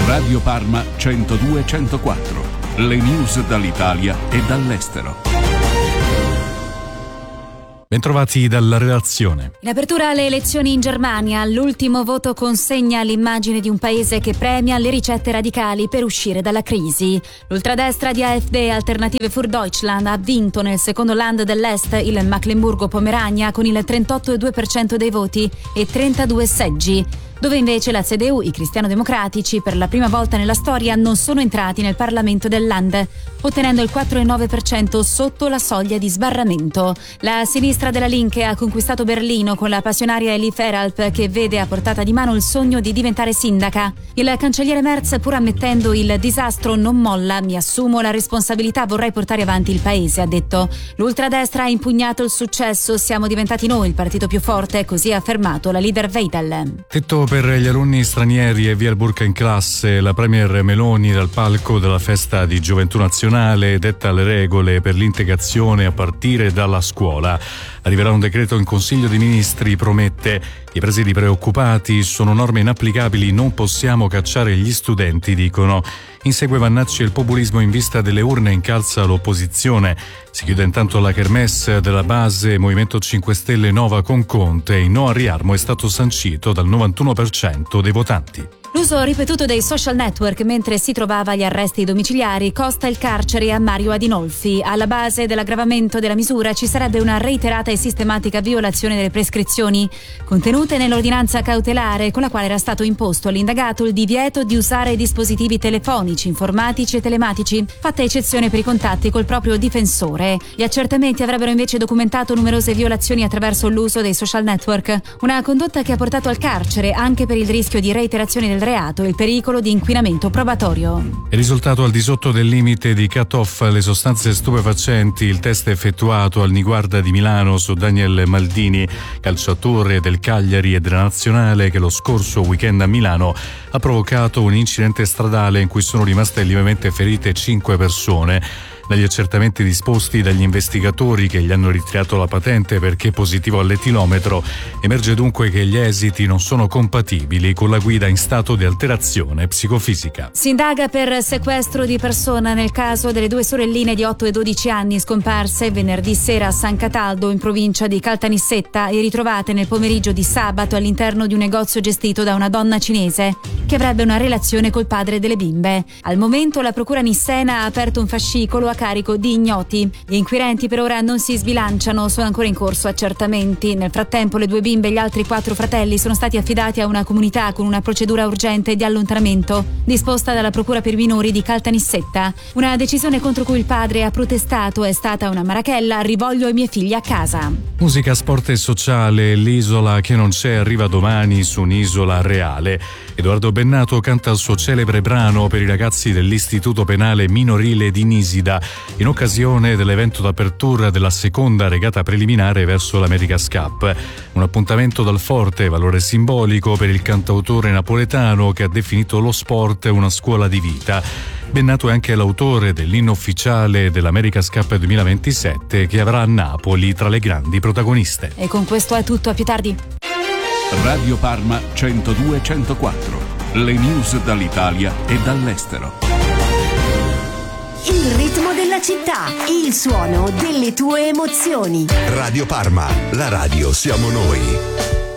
Radio Parma 102-104. Le news dall'Italia e dall'estero. Bentrovati dalla redazione. In apertura alle elezioni in Germania, l'ultimo voto consegna l'immagine di un paese che premia le ricette radicali per uscire dalla crisi. L'ultradestra di AfD, Alternative für Deutschland, ha vinto nel secondo Land dell'Est, il Mecklenburgo-Pomerania, con il 38,2% dei voti e 32 seggi. Dove invece la CDU, i cristiano-democratici, per la prima volta nella storia non sono entrati nel Parlamento del Land, ottenendo il 4,9% sotto la soglia di sbarramento. La sinistra della Linke ha conquistato Berlino con la passionaria Elie Feralp, che vede a portata di mano il sogno di diventare sindaca. Il cancelliere Merz, pur ammettendo il disastro, non molla: mi assumo la responsabilità, vorrei portare avanti il paese, ha detto. L'ultradestra ha impugnato il successo: siamo diventati noi il partito più forte, così ha affermato la leader Weidel. Tetto per gli alunni stranieri e via il burka in classe. La premier Meloni dal palco della festa di Gioventù Nazionale detta le regole per l'integrazione a partire dalla scuola. Arriverà un decreto in Consiglio dei Ministri, promette. I presidi preoccupati: sono norme inapplicabili, non possiamo cacciare gli studenti, dicono. Insegue Vannacci e il populismo in vista delle urne, incalza l'opposizione. Si chiude intanto la kermesse della base Movimento 5 Stelle Nova con Conte. Il no al riarmo è stato sancito dal 91% dei votanti. L'uso ripetuto dei social network mentre si trovava agli arresti domiciliari costa il carcere a Mario Adinolfi. Alla base dell'aggravamento della misura ci sarebbe una reiterata e sistematica violazione delle prescrizioni contenute nell'ordinanza cautelare, con la quale era stato imposto all'indagato il divieto di usare dispositivi telefonici, informatici e telematici, fatta eccezione per i contatti col proprio difensore. Gli accertamenti avrebbero invece documentato numerose violazioni attraverso l'uso dei social network, una condotta che ha portato al carcere anche per il rischio di reiterazione del reato e il pericolo di inquinamento probatorio. È risultato al di sotto del limite di cut-off le sostanze stupefacenti il test effettuato al Niguarda di Milano su Daniel Maldini, calciatore del Cagliari e della Nazionale, che lo scorso weekend a Milano ha provocato un incidente stradale in cui sono rimaste lievemente ferite 5 persone. Dagli accertamenti disposti dagli investigatori che gli hanno ritirato la patente perché positivo all'etilometro, emerge dunque che gli esiti non sono compatibili con la guida in stato di alterazione psicofisica. Si indaga per sequestro di persona nel caso delle due sorelline di 8 e 12 anni scomparse venerdì sera a San Cataldo, in provincia di Caltanissetta, e ritrovate nel pomeriggio di sabato all'interno di un negozio gestito da una donna cinese che avrebbe una relazione col padre delle bimbe. Al momento la procura nissena ha aperto un fascicolo a carico di ignoti. Gli inquirenti per ora non si sbilanciano, sono ancora in corso accertamenti. Nel frattempo le due bimbe e gli altri 4 fratelli sono stati affidati a una comunità con una procedura urgente di allontanamento disposta dalla procura per minori di Caltanissetta. Una decisione contro cui il padre ha protestato è stata una marachella: rivoglio i miei figli a casa. Musica, sport e sociale. L'isola che non c'è arriva domani su un'isola reale. Edoardo Bennato canta il suo celebre brano per i ragazzi dell'Istituto Penale Minorile di Nisida in occasione dell'evento d'apertura della seconda regata preliminare verso l'America's Cup. Un appuntamento dal forte valore simbolico per il cantautore napoletano, che ha definito lo sport una scuola di vita. Bennato è anche l'autore dell'inno ufficiale dell'America's Cup 2027, che avrà a Napoli tra le grandi protagoniste. E con questo è tutto, a più tardi. Radio Parma 102-104. Le news dall'Italia e dall'estero. Il ritmo della città, il suono delle tue emozioni. Radio Parma, la radio siamo noi.